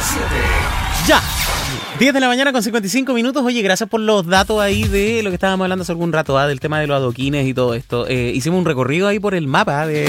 Ya. 10 de la mañana con 55 minutos. Oye, gracias por los datos ahí de lo que estábamos hablando hace algún rato, del tema de los adoquines y todo esto. Hicimos un recorrido ahí por el mapa de...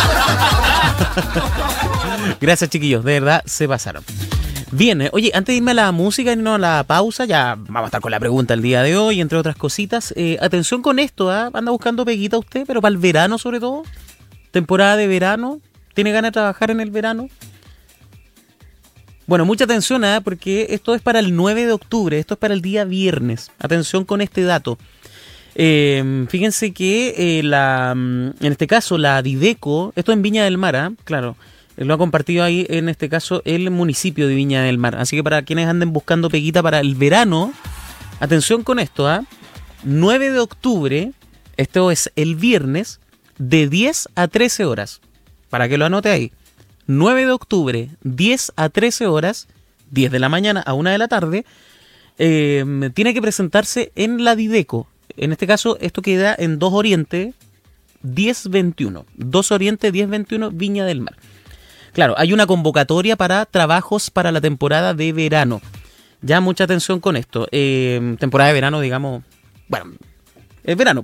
Gracias, chiquillos, de verdad se pasaron. Bien, oye, antes de irme a la música y no a la pausa, ya vamos a estar con la pregunta el día de hoy, entre otras cositas. Atención con esto, anda buscando peguita usted, pero para el verano sobre todo. Temporada de verano. ¿Tiene ganas de trabajar en el verano? Bueno, mucha atención, porque esto es para el 9 de octubre, esto es para el día viernes. Atención con este dato. Fíjense que en este caso la Dideco, esto en Viña del Mar, claro, lo ha compartido ahí en este caso el municipio de Viña del Mar. Así que para quienes anden buscando peguita para el verano, atención con esto, 9 de octubre, esto es el viernes, de 10 a 13 horas. Para que lo anote ahí. 9 de octubre, 10 a 13 horas, 10 de la mañana a 1 de la tarde, tiene que presentarse en la Dideco. En este caso, esto queda en 2 Oriente, 1021. 2 Oriente, 1021, Viña del Mar. Claro, hay una convocatoria para trabajos para la temporada de verano. Ya mucha atención con esto. Temporada de verano, digamos, bueno, es verano.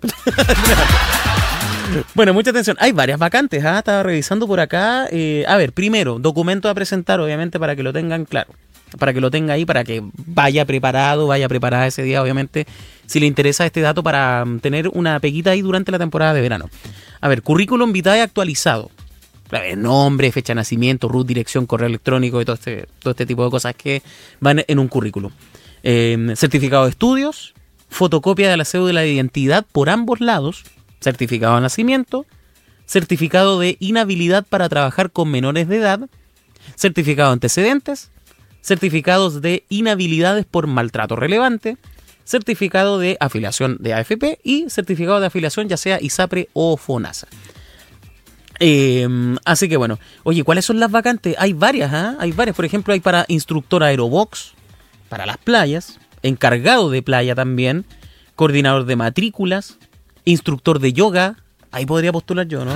Bueno, mucha atención. Hay varias vacantes, estaba revisando por acá. A ver, primero, documento a presentar, obviamente, para que lo tengan claro. Para que lo tenga ahí, para que vaya preparado, vaya preparada ese día, obviamente, si le interesa este dato para tener una peguita ahí durante la temporada de verano. A ver, currículum vitae actualizado. Nombre, fecha de nacimiento, RUT, dirección, correo electrónico y todo este tipo de cosas que van en un currículum. Certificado de estudios, fotocopia de la cédula de identidad por ambos lados, certificado de nacimiento, certificado de inhabilidad para trabajar con menores de edad, certificado de antecedentes, certificados de inhabilidades por maltrato relevante, certificado de afiliación de AFP y certificado de afiliación ya sea ISAPRE o FONASA. Así que bueno, oye, ¿cuáles son las vacantes? Hay varias, hay varias. Por ejemplo, hay para instructor aerobox, para las playas, encargado de playa también, coordinador de matrículas, instructor de yoga. Ahí podría postular yo, ¿no?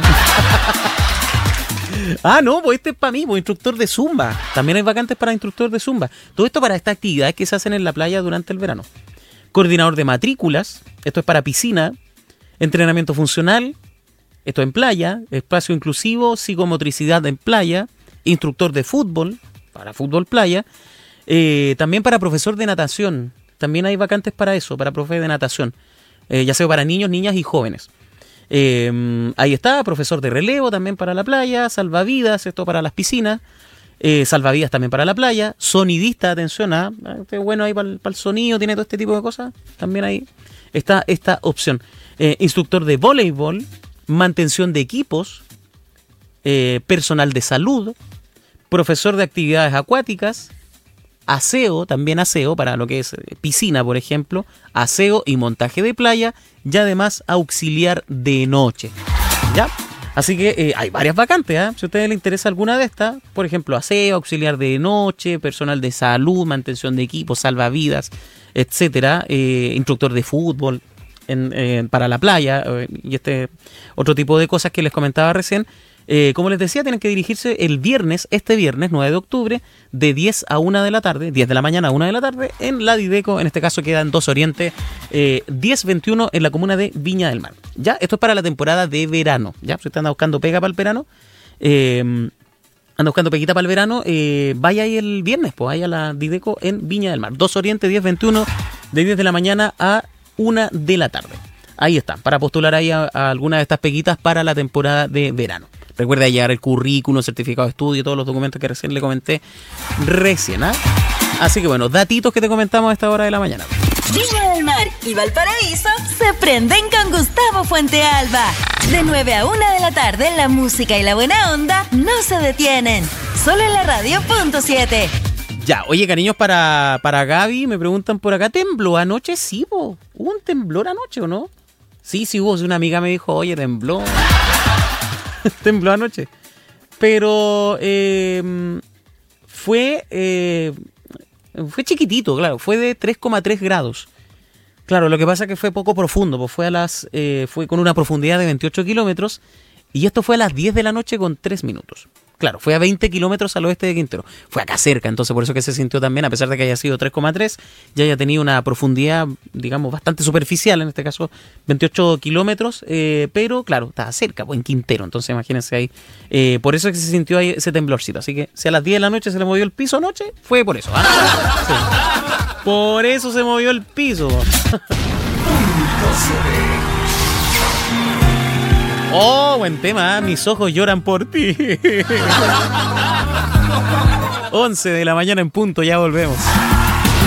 No, pues este es para mí, pues instructor de zumba. También hay vacantes para instructor de zumba. Todo esto para estas actividades que se hacen en la playa durante el verano. Coordinador de matrículas, esto es para piscina, entrenamiento funcional, esto en playa, espacio inclusivo, psicomotricidad en playa, instructor de fútbol, para fútbol playa, también para profesor de natación. También hay vacantes para eso, para profe de natación, ya sea para niños, niñas y jóvenes. Ahí está, profesor de relevo también para la playa, salvavidas, esto para las piscinas, salvavidas también para la playa, sonidista, atención, bueno ahí para el sonido, tiene todo este tipo de cosas, también ahí está esta opción. Instructor de voleibol, mantención de equipos, personal de salud, profesor de actividades acuáticas, aseo, también aseo para lo que es piscina, por ejemplo, aseo y montaje de playa, y además auxiliar de noche. ¿Ya? Así que hay varias vacantes, si a ustedes les interesa alguna de estas, por ejemplo, aseo, auxiliar de noche, personal de salud, mantención de equipos, salvavidas, etcétera, instructor de fútbol para la playa y este otro tipo de cosas que les comentaba recién. Como les decía, tienen que dirigirse este viernes 9 de octubre, de 10 a 1 de la tarde, 10 de la mañana a 1 de la tarde, en la Dideco, en este caso queda en 2 Oriente, 1021 en la comuna de Viña del Mar. Ya, esto es para la temporada de verano, ya, si usted anda buscando pega para el verano, anda buscando peguita para el verano, vaya ahí el viernes, pues vaya a la Dideco en Viña del Mar, 2 Oriente, 1021, de 10 de la mañana a 1 de la tarde. Ahí está, para postular ahí a alguna de estas peguitas para la temporada de verano. Recuerda llevar el currículum, certificado de estudio, todos los documentos que recién le comenté Así que bueno, datitos que te comentamos a esta hora de la mañana. Viña del Mar y Valparaíso se prenden con Gustavo Fuentealba. De 9 a 1 de la tarde, la música y la buena onda no se detienen. Solo en la radio.7. Ya, oye, cariños, para Gaby, me preguntan por acá, ¿tembló anoche? Sí, ¿hubo un temblor anoche o no? Sí, hubo. Una amiga me dijo, oye, tembló. Tembló anoche. Pero fue chiquitito, claro. Fue de 3,3 grados. Claro, lo que pasa es que fue poco profundo. Pues fue con una profundidad de 28 kilómetros. Y esto fue a las 10 de la noche con 3 minutos. Claro, fue a 20 kilómetros al oeste de Quintero. Fue acá cerca, entonces por eso que se sintió también, a pesar de que haya sido 3,3, ya haya tenido una profundidad, digamos, bastante superficial, en este caso 28 kilómetros, pero claro, estaba cerca, pues en Quintero, entonces imagínense ahí. Por eso es que se sintió ahí ese temblorcito. Así que si a las 10 de la noche se le movió el piso anoche, fue por eso. Sí. Por eso se movió el piso. Oh, buen tema, mis ojos lloran por ti. 11 de la mañana en punto, ya volvemos.